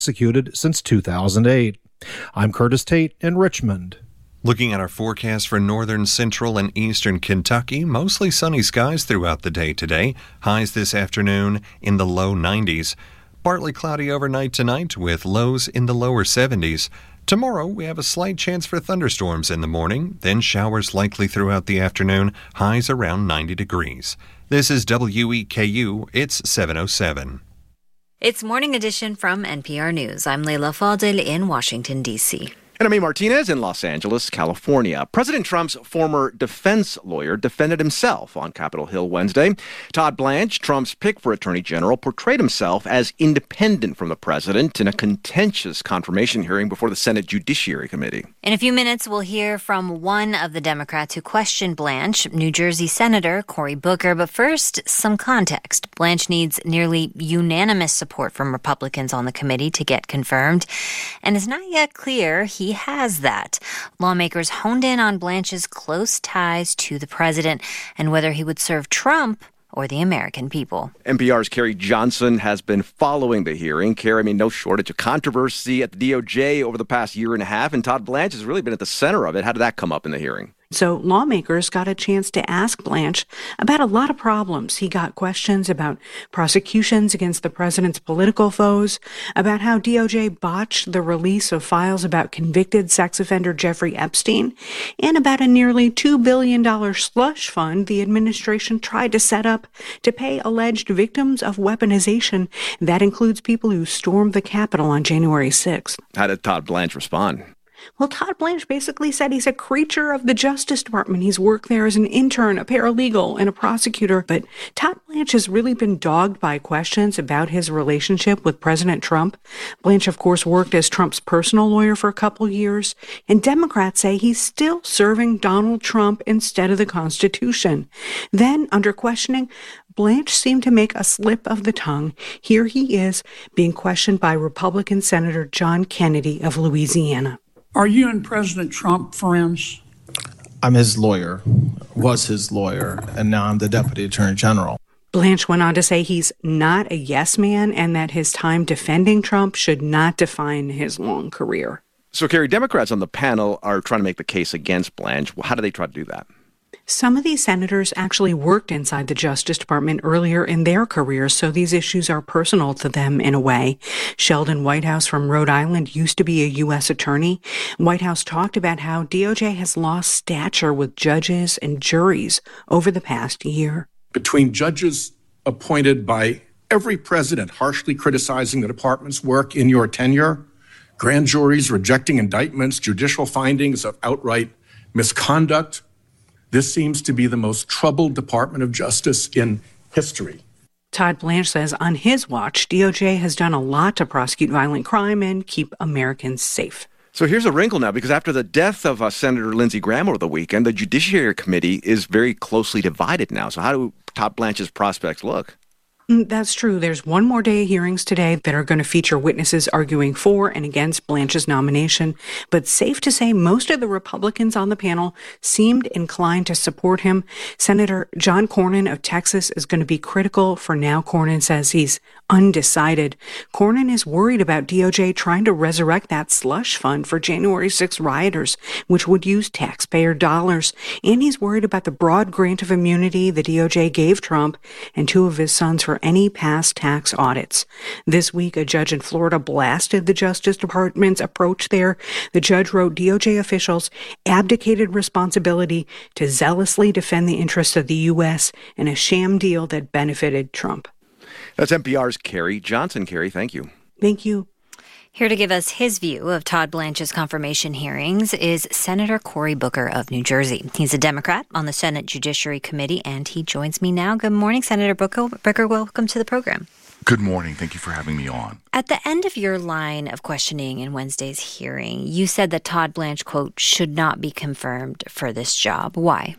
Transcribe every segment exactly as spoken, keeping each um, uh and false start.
Executed since two thousand eight. I'm Curtis Tate in Richmond. Looking at our forecast for northern, central, and eastern Kentucky, mostly sunny skies throughout the day today. Highs this afternoon in the low nineties. Partly cloudy overnight tonight with lows in the lower seventies. Tomorrow, we have a slight chance for thunderstorms in the morning, then showers likely throughout the afternoon, highs around ninety degrees. This is W E K U, it's seven oh seven. It's Morning Edition from N P R News. I'm Leila Fadel in Washington, D C And I'm A. Martinez in Los Angeles, California. President Trump's former defense lawyer defended himself on Capitol Hill Wednesday. Todd Blanche, Trump's pick for attorney general, portrayed himself as independent from the president in a contentious confirmation hearing before the Senate Judiciary Committee. In a few minutes, we'll hear from one of the Democrats who questioned Blanche, New Jersey Senator Cory Booker. But first, some context. Blanche needs nearly unanimous support from Republicans on the committee to get confirmed, and it's not yet clear he has that. Lawmakers honed in on Blanche's close ties to the president and whether he would serve Trump or the American people. N P R's Carrie Johnson has been following the hearing. Carrie, I mean, no shortage of controversy at the D O J over the past year and a half, and Todd Blanche has really been at the center of it. How did that come up in the hearing? So lawmakers got a chance to ask Blanche about a lot of problems. He got questions about prosecutions against the president's political foes, about how D O J botched the release of files about convicted sex offender Jeffrey Epstein, and about a nearly two billion dollars slush fund the administration tried to set up to pay alleged victims of weaponization. That includes people who stormed the Capitol on January sixth. How did Todd Blanche respond? Well, Todd Blanche basically said he's a creature of the Justice Department. He's worked there as an intern, a paralegal, and a prosecutor. But Todd Blanche has really been dogged by questions about his relationship with President Trump. Blanche, of course, worked as Trump's personal lawyer for a couple years. And Democrats say he's still serving Donald Trump instead of the Constitution. Then, under questioning, Blanche seemed to make a slip of the tongue. Here he is being questioned by Republican Senator John Kennedy of Louisiana. Are you and President Trump friends? I'm his lawyer, was his lawyer, and now I'm the Deputy Attorney General. Blanche went on to say he's not a yes man and that his time defending Trump should not define his long career. So, Carrie, Democrats on the panel are trying to make the case against Blanche. How do they try to do that? Some of these senators actually worked inside the Justice Department earlier in their careers, so these issues are personal to them in a way. Sheldon Whitehouse from Rhode Island used to be a U S attorney. Whitehouse talked about how D O J has lost stature with judges and juries over the past year. Between judges appointed by every president harshly criticizing the department's work in your tenure, grand juries rejecting indictments, judicial findings of outright misconduct, this seems to be the most troubled Department of Justice in history. Todd Blanche says on his watch, D O J has done a lot to prosecute violent crime and keep Americans safe. So here's a wrinkle now, because after the death of uh, Senator Lindsey Graham over the weekend, the Judiciary Committee is very closely divided now. So how do Todd Blanche's prospects look? That's true. There's one more day of hearings today that are going to feature witnesses arguing for and against Blanche's nomination. But safe to say, most of the Republicans on the panel seemed inclined to support him. Senator John Cornyn of Texas is going to be critical. For now, Cornyn says he's undecided. Cornyn is worried about D O J trying to resurrect that slush fund for January sixth rioters, which would use taxpayer dollars. And he's worried about the broad grant of immunity the D O J gave Trump and two of his sons for any past tax audits. This week, a judge in Florida blasted the Justice Department's approach there. The judge wrote D O J officials abdicated responsibility to zealously defend the interests of the U S in a sham deal that benefited Trump. That's N P R's Carrie Johnson. Carrie, thank you. Thank you. Here to give us his view of Todd Blanche's confirmation hearings is Senator Cory Booker of New Jersey. He's a Democrat on the Senate Judiciary Committee, and he joins me now. Good morning, Senator Booker. Booker, welcome to the program. Good morning. Thank you for having me on. At the end of your line of questioning in Wednesday's hearing, you said that Todd Blanche, quote, should not be confirmed for this job. Why?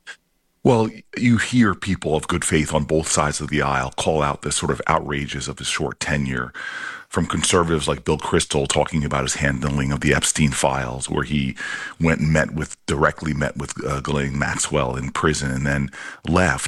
Well, you hear people of good faith on both sides of the aisle call out the sort of outrages of his short tenure, from conservatives like Bill Kristol talking about his handling of the Epstein files, where he went and met with, directly met with uh, Ghislaine Maxwell in prison and then left,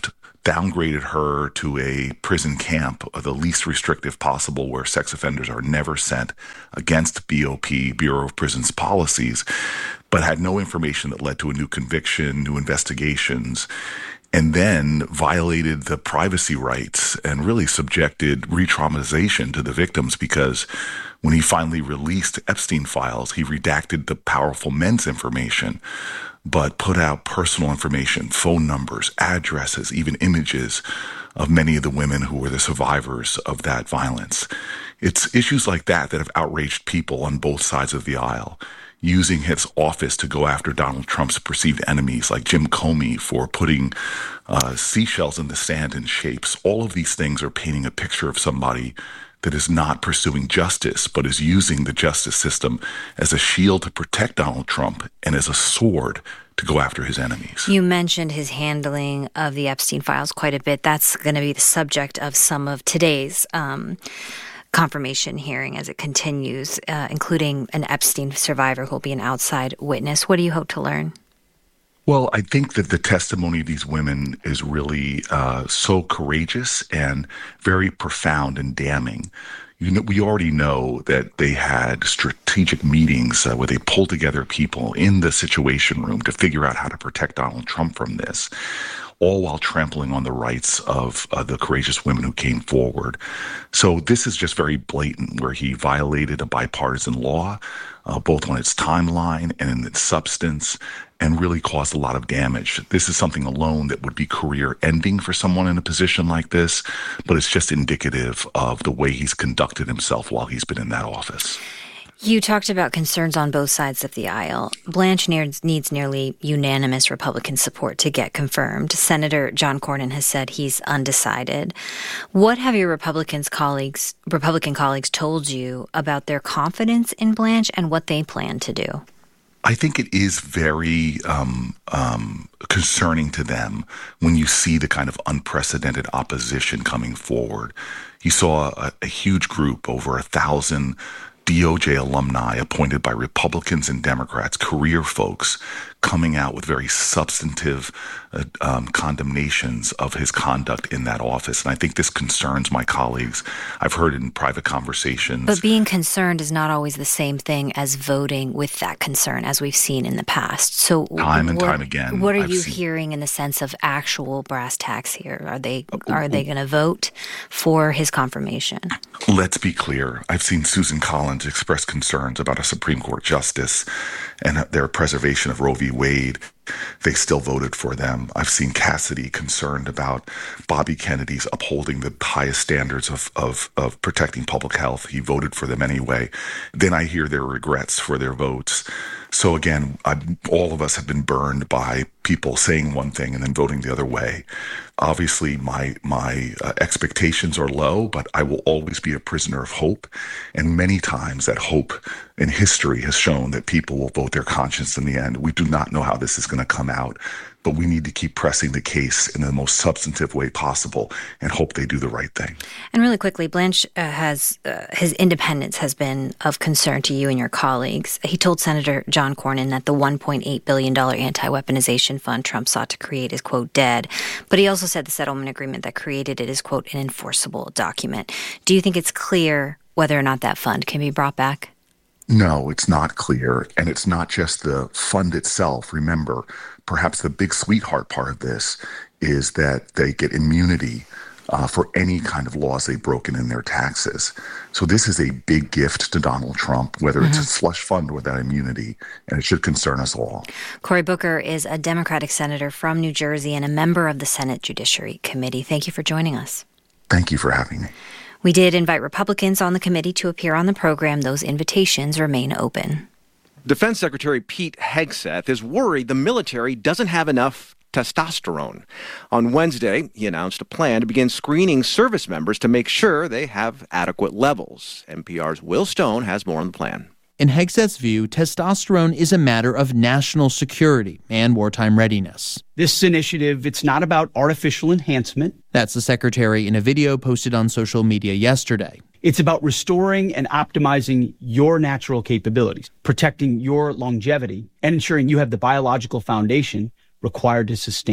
downgraded her to a prison camp, the least restrictive possible, where sex offenders are never sent, against B O P, Bureau of Prisons policies, but had no information that led to a new conviction, new investigations, and then violated the privacy rights and really subjected re-traumatization to the victims, because when he finally released Epstein files, he redacted the powerful men's information, but put out personal information, phone numbers, addresses, even images of many of the women who were the survivors of that violence. It's issues like that that have outraged people on both sides of the aisle, using his office to go after Donald Trump's perceived enemies like Jim Comey for putting uh, seashells in the sand in shapes. All of these things are painting a picture of somebody that is not pursuing justice, but is using the justice system as a shield to protect Donald Trump and as a sword to go after his enemies. You mentioned his handling of the Epstein files quite a bit. That's going to be the subject of some of today's um, confirmation hearing as it continues, uh, including an Epstein survivor who will be an outside witness. What do you hope to learn? Well, I think that the testimony of these women is really uh, so courageous and very profound and damning. You know, we already know that they had strategic meetings uh, where they pulled together people in the Situation Room to figure out how to protect Donald Trump from this, all while trampling on the rights of uh, the courageous women who came forward. So this is just very blatant, where he violated a bipartisan law, uh, both on its timeline and in its substance, and really caused a lot of damage. This is something alone that would be career-ending for someone in a position like this, but it's just indicative of the way he's conducted himself while he's been in that office. You talked about concerns on both sides of the aisle. Blanche needs, needs nearly unanimous Republican support to get confirmed. Senator John Cornyn has said he's undecided. What have your Republicans colleagues, Republican colleagues told you about their confidence in Blanche and what they plan to do? I think it is very um, um, concerning to them when you see the kind of unprecedented opposition coming forward. You saw a, a huge group, over a thousand D O J alumni appointed by Republicans and Democrats, career folks, coming out with very substantive uh, um, condemnations of his conduct in that office. And I think this concerns my colleagues. I've heard in private conversations. But being concerned is not always the same thing as voting with that concern, as we've seen in the past. So time and what, time again, what are I've you seen... hearing in the sense of actual brass tacks here? Are they are they going to vote for his confirmation? Let's be clear. I've seen Susan Collins express concerns about a Supreme Court justice and their preservation of Roe v. Wade. They still voted for them. I've seen Cassidy concerned about Bobby Kennedy's upholding the highest standards of, of, of protecting public health. He voted for them anyway. Then I hear their regrets for their votes. So again, I, all of us have been burned by people saying one thing and then voting the other way. Obviously, my my uh, expectations are low, but I will always be a prisoner of hope. And many times that hope in history has shown that people will vote their conscience in the end. We do not know how this is going to come out, but we need to keep pressing the case in the most substantive way possible and hope they do the right thing. And really quickly, Blanche uh, has uh, his independence has been of concern to you and your colleagues. He told Senator John Cornyn that the one point eight billion dollars anti-weaponization fund Trump sought to create is, quote, dead. But he also said the settlement agreement that created it is, quote, an enforceable document. Do you think it's clear whether or not that fund can be brought back? No, it's not clear. And it's not just the fund itself. Remember, perhaps the big sweetheart part of this is that they get immunity uh, for any kind of laws they've broken in their taxes. So this is a big gift to Donald Trump, whether mm-hmm. it's a slush fund or that immunity, and it should concern us all. Cory Booker is a Democratic senator from New Jersey and a member of the Senate Judiciary Committee. Thank you for joining us. Thank you for having me. We did invite Republicans on the committee to appear on the program. Those invitations remain open. Defense Secretary Pete Hegseth is worried the military doesn't have enough testosterone. On Wednesday, he announced a plan to begin screening service members to make sure they have adequate levels. N P R's Will Stone has more on the plan. In Hegseth's view, testosterone is a matter of national security and wartime readiness. This initiative, it's not about artificial enhancement. That's the secretary in a video posted on social media yesterday. It's about restoring and optimizing your natural capabilities, protecting your longevity, and ensuring you have the biological foundation required to sustain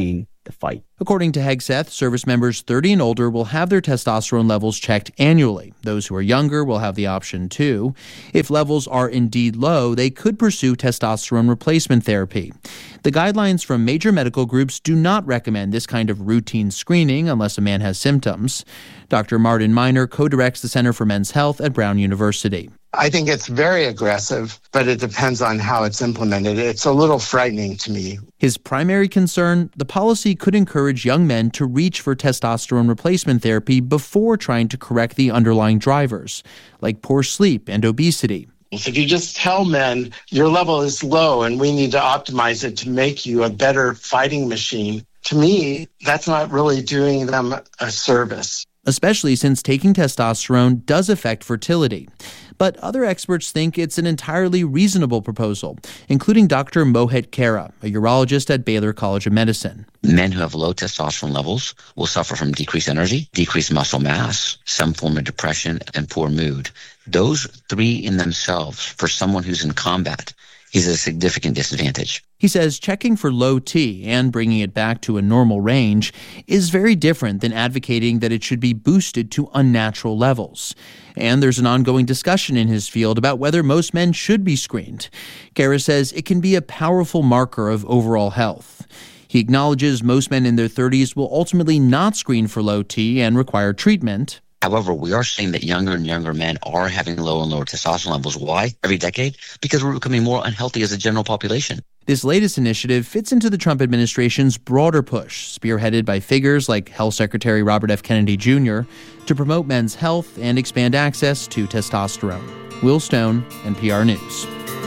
the fight. According to Hegseth, service members thirty and older will have their testosterone levels checked annually. Those who are younger will have the option too. If levels are indeed low, they could pursue testosterone replacement therapy. The guidelines from major medical groups do not recommend this kind of routine screening unless a man has symptoms. Doctor Martin Miner co-directs the Center for Men's Health at Brown University. I think it's very aggressive, but it depends on how it's implemented. It's a little frightening to me. His primary concern, the policy could encourage young men to reach for testosterone replacement therapy before trying to correct the underlying drivers, like poor sleep and obesity. If you just tell men your level is low and we need to optimize it to make you a better fighting machine, to me, that's not really doing them a service. Especially since taking testosterone does affect fertility. But other experts think it's an entirely reasonable proposal, including Doctor Mohit Khera, a urologist at Baylor College of Medicine. Men who have low testosterone levels will suffer from decreased energy, decreased muscle mass, some form of depression, and poor mood. Those three in themselves, for someone who's in combat, is a significant disadvantage. He says checking for low T and bringing it back to a normal range is very different than advocating that it should be boosted to unnatural levels. And there's an ongoing discussion in his field about whether most men should be screened. Khera says it can be a powerful marker of overall health. He acknowledges most men in their thirties will ultimately not screen for low T and require treatment. However, we are seeing that younger and younger men are having lower and lower testosterone levels. Why? Every decade? Because we're becoming more unhealthy as a general population. This latest initiative fits into the Trump administration's broader push, spearheaded by figures like Health Secretary Robert F. Kennedy Junior, to promote men's health and expand access to testosterone. Will Stone, N P R News.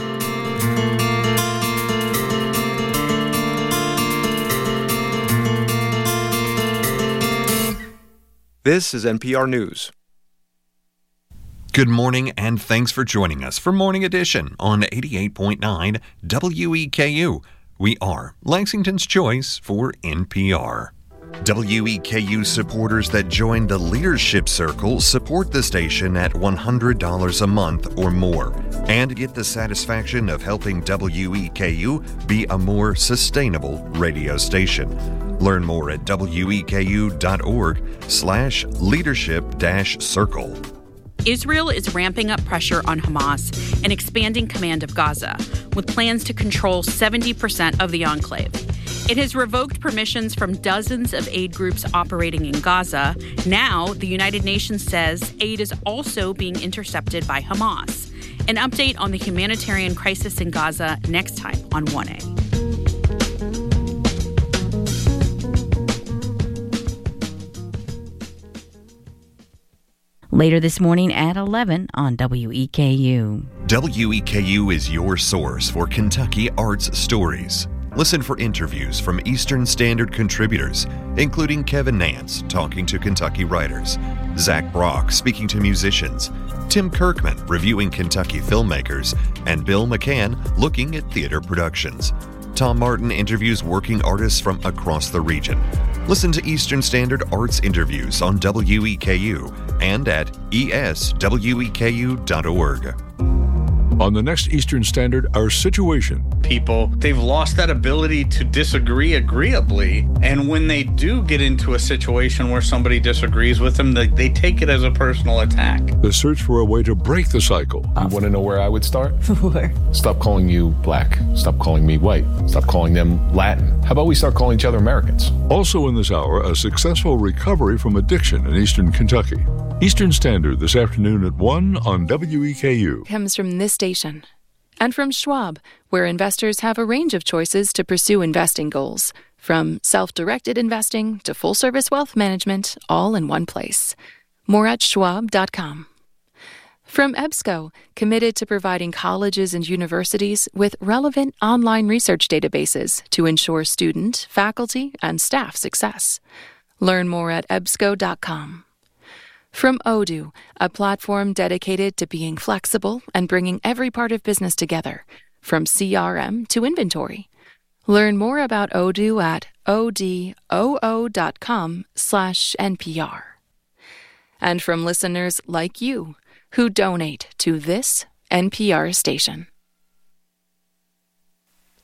This is N P R News. Good morning, and thanks for joining us for Morning Edition on eighty-eight point nine W E K U. We are Lexington's choice for N P R. W E K U supporters that join the Leadership Circle support the station at one hundred dollars a month or more and get the satisfaction of helping W E K U be a more sustainable radio station. Learn more at weku.org slash leadership dash circle. Israel is ramping up pressure on Hamas and expanding command of Gaza, with plans to control seventy percent of the enclave. It has revoked permissions from dozens of aid groups operating in Gaza. Now, the United Nations says aid is also being intercepted by Hamas. An update on the humanitarian crisis in Gaza next time on one A. Later this morning at eleven on W E K U. W E K U is your source for Kentucky arts stories. Listen for interviews from Eastern Standard contributors, including Kevin Nance talking to Kentucky writers, Zach Brock speaking to musicians, Tim Kirkman reviewing Kentucky filmmakers, and Bill McCann looking at theater productions. Tom Martin interviews working artists from across the region. Listen to Eastern Standard Arts interviews on W E K U and at e s w e k u dot org. On the next Eastern Standard, our situation. People, they've lost that ability to disagree agreeably. And when they do get into a situation where somebody disagrees with them, they, they take it as a personal attack. The search for a way to break the cycle. You want to know where I would start? Where? Stop calling you black. Stop calling me white. Stop calling them Latin. How about we start calling each other Americans? Also in this hour, a successful recovery from addiction in Eastern Kentucky. Eastern Standard this afternoon at one on W E K U. Comes from this station and from Schwab, where investors have a range of choices to pursue investing goals, from self-directed investing to full-service wealth management, all in one place. More at schwab dot com. From EBSCO, committed to providing colleges and universities with relevant online research databases to ensure student, faculty, and staff success. Learn more at ebsco dot com. From Odoo, a platform dedicated to being flexible and bringing every part of business together, from C R M to inventory. Learn more about Odoo at odoo dot com slash N P R. And from listeners like you, who donate to this N P R station.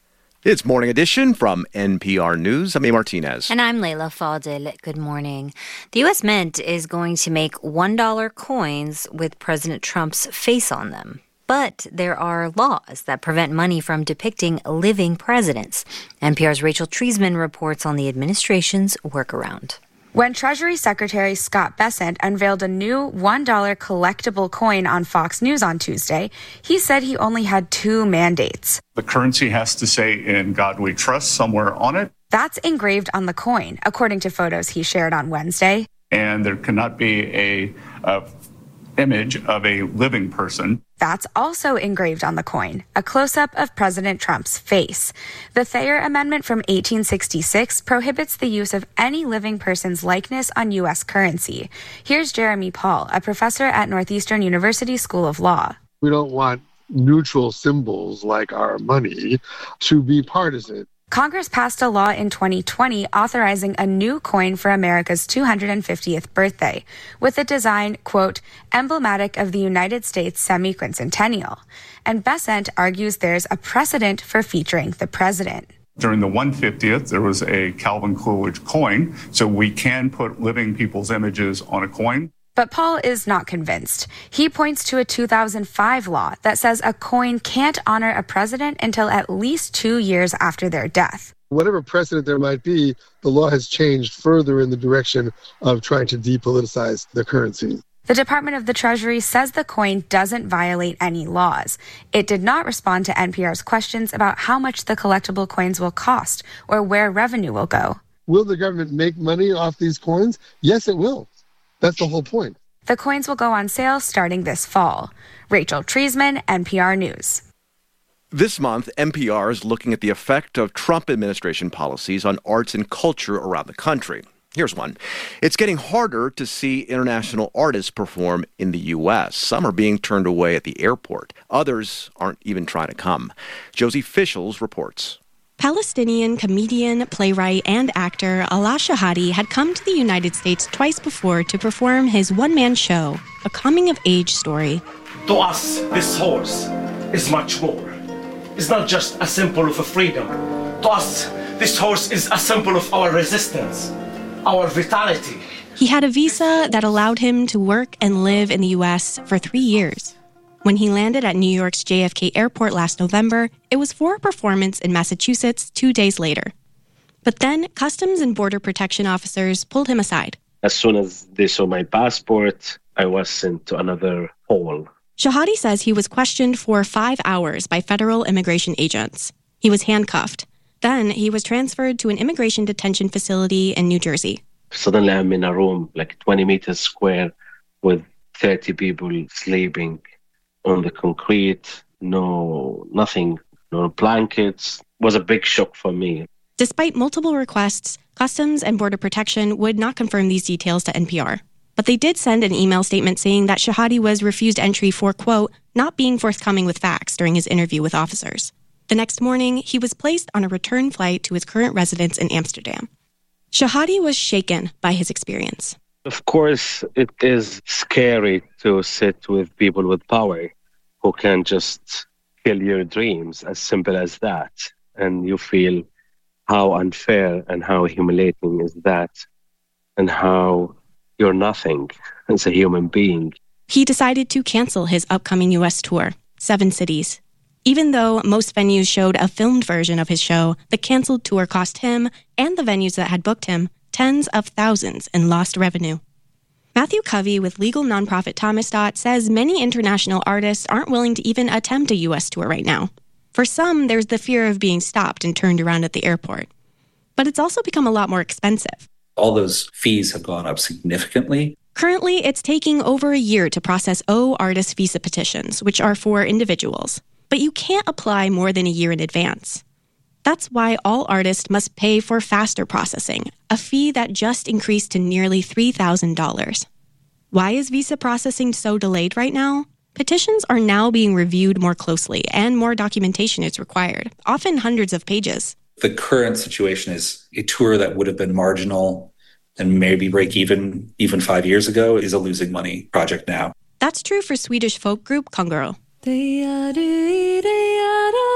It's Morning Edition from N P R News. I'm A. Martinez. And I'm Layla Fadil. Good morning. The U S Mint is going to make one dollar coins with President Trump's face on them. But there are laws that prevent money from depicting living presidents. N P R's Rachel Treisman reports on the administration's workaround. When Treasury Secretary Scott Bessent unveiled a new one dollar collectible coin on Fox News on Tuesday, he said he only had two mandates. The currency has to say "In God We Trust" somewhere on it. That's engraved on the coin, according to photos he shared on Wednesday. And there cannot be a, a image of a living person. That's also engraved on the coin, a close-up of President Trump's face. The Thayer Amendment from eighteen sixty-six prohibits the use of any living person's likeness on U S currency. Here's Jeremy Paul, a professor at Northeastern University School of Law. We don't want neutral symbols like our money to be partisan. Congress passed a law in twenty twenty authorizing a new coin for America's two hundred fiftieth birthday, with a design, quote, emblematic of the United States semi-quincentennial. And Bessent argues there's a precedent for featuring the president. During the one hundred fiftieth, there was a Calvin Coolidge coin, so we can put living people's images on a coin. But Paul is not convinced. He points to a two thousand five law that says a coin can't honor a president until at least two years after their death. Whatever precedent there might be, the law has changed further in the direction of trying to depoliticize the currency. The Department of the Treasury says the coin doesn't violate any laws. It did not respond to N P R's questions about how much the collectible coins will cost or where revenue will go. Will the government make money off these coins? Yes, it will. That's the whole point. The coins will go on sale starting this fall. Rachel Treisman, N P R News. This month, N P R is looking at the effect of Trump administration policies on arts and culture around the country. Here's one. It's getting harder to see international artists perform in the U S. Some are being turned away at the airport. Others aren't even trying to come. Josie Fischels reports. Palestinian comedian, playwright, and actor Alaa Shahadi had come to the United States twice before to perform his one-man show, a coming-of-age story. To us, this horse is much more. It's not just a symbol of freedom. To us, this horse is a symbol of our resistance, our vitality. He had a visa that allowed him to work and live in the U S for three years. When he landed at New York's J F K Airport last November, it was for a performance in Massachusetts two days later. But then Customs and Border Protection officers pulled him aside. As soon as they saw my passport, I was sent to another hall. Shahadi says he was questioned for five hours by federal immigration agents. He was handcuffed. Then he was transferred to an immigration detention facility in New Jersey. Suddenly I'm in a room like twenty meters square with thirty people sleeping on the concrete, no, nothing, no blankets. It was a big shock for me. Despite multiple requests, Customs and Border Protection would not confirm these details to N P R. But they did send an email statement saying that Shahadi was refused entry for, quote, not being forthcoming with facts during his interview with officers. The next morning, he was placed on a return flight to his current residence in Amsterdam. Shahadi was shaken by his experience. Of course, it is scary to sit with people with power who can just kill your dreams, as simple as that. And you feel how unfair and how humiliating is that, and how you're nothing as a human being. He decided to cancel his upcoming U S tour, seven cities. Even though most venues showed a filmed version of his show, the canceled tour cost him, and the venues that had booked him, tens of thousands in lost revenue. Matthew Covey with legal nonprofit Thomasdot says many international artists aren't willing to even attempt a U S tour right now. For some, there's the fear of being stopped and turned around at the airport. But it's also become a lot more expensive. All those fees have gone up significantly. Currently, it's taking over a year to process O artist visa petitions, which are for individuals. But you can't apply more than a year in advance. That's why all artists must pay for faster processing, a fee that just increased to nearly three thousand dollars. Why is visa processing so delayed right now? Petitions are now being reviewed more closely, and more documentation is required, often hundreds of pages. The current situation is a tour that would have been marginal and maybe break even even five years ago is a losing money project now. That's true for Swedish folk group Kongoro.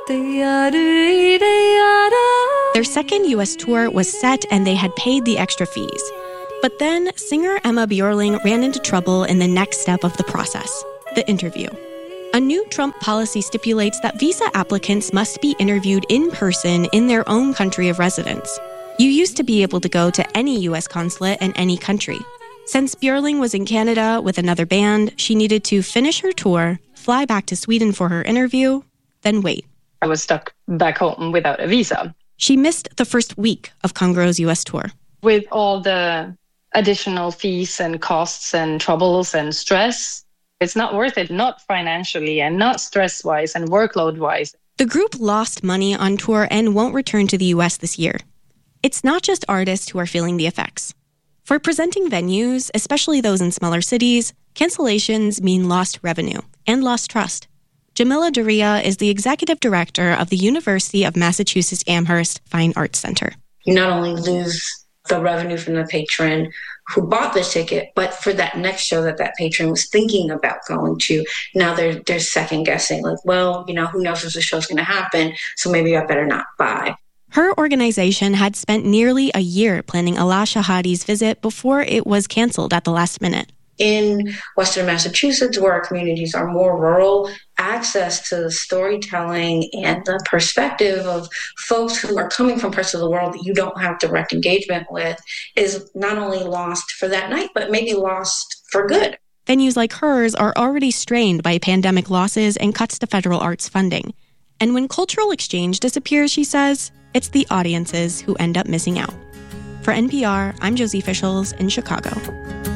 Their second U S tour was set and they had paid the extra fees. But then singer Emma Bjorling ran into trouble in the next step of the process, the interview. A new Trump policy stipulates that visa applicants must be interviewed in person in their own country of residence. You used to be able to go to any U S consulate in any country. Since Bjorling was in Canada with another band, she needed to finish her tour, fly back to Sweden for her interview, then wait. I was stuck back home without a visa. She missed the first week of Congro's U S tour. With all the additional fees and costs and troubles and stress, it's not worth it, not financially and not stress-wise and workload-wise. The group lost money on tour and won't return to the U S this year. It's not just artists who are feeling the effects. For presenting venues, especially those in smaller cities, cancellations mean lost revenue and lost trust. Jamila Daria is the executive director of the University of Massachusetts Amherst Fine Arts Center. You not only lose the revenue from the patron who bought the ticket, but for that next show that that patron was thinking about going to, now they're, they're second guessing, like, well, you know, who knows if the show's going to happen, so maybe I better not buy. Her organization had spent nearly a year planning Alaa Shahadi's visit before it was canceled at the last minute. In Western Massachusetts, where our communities are more rural, access to the storytelling and the perspective of folks who are coming from parts of the world that you don't have direct engagement with is not only lost for that night, but maybe lost for good. Venues like hers are already strained by pandemic losses and cuts to federal arts funding. And when cultural exchange disappears, she says, it's the audiences who end up missing out. For N P R, I'm Josie Fischels in Chicago.